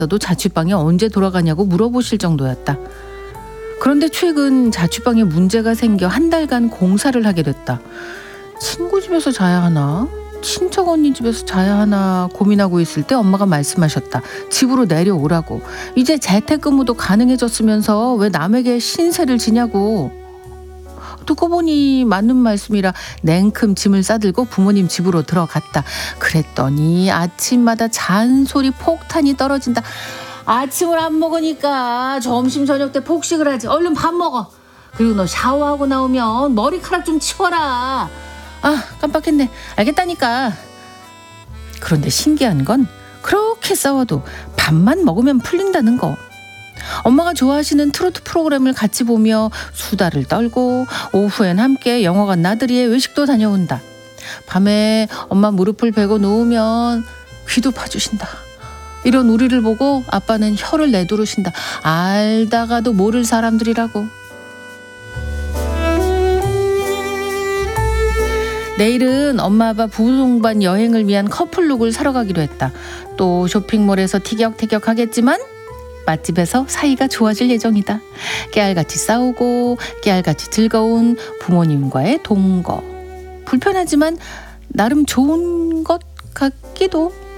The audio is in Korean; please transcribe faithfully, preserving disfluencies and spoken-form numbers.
도 자취방에 언제 돌아가냐고 물어보실 정도였다. 그런데 최근 자취방에 문제가 생겨 한 달간 공사를 하게 됐다. 친구 집에서 자야 하나? 친척 언니 집에서 자야 하나 고민하고 있을 때 엄마가 말씀하셨다. 집으로 내려오라고. 이제 재택근무도 가능해졌으면서 왜 남에게 신세를 지냐고. 듣고 보니 맞는 말씀이라 냉큼 짐을 싸들고 부모님 집으로 들어갔다. 그랬더니 아침마다 잔소리 폭탄이 떨어진다. 아침을 안 먹으니까 점심 저녁 때 폭식을 하지. 얼른 밥 먹어. 그리고 너 샤워하고 나오면 머리카락 좀 치워라. 아, 깜빡했네. 알겠다니까. 그런데 신기한 건 그렇게 싸워도 밥만 먹으면 풀린다는 거. 엄마가 좋아하시는 트로트 프로그램을 같이 보며 수다를 떨고 오후엔 함께 영화관 나들이에 외식도 다녀온다. 밤에 엄마 무릎을 베고 누우면 귀도 파주신다. 이런 우리를 보고 아빠는 혀를 내두르신다. 알다가도 모를 사람들이라고. 내일은 엄마 아빠 부부 동반 여행을 위한 커플룩을 사러 가기로 했다. 또 쇼핑몰에서 티격태격 하겠지만 맛집에서 사이가 좋아질 예정이다. 깨알같이 싸우고 깨알같이 즐거운 부모님과의 동거. 불편하지만 나름 좋은 것 같기도.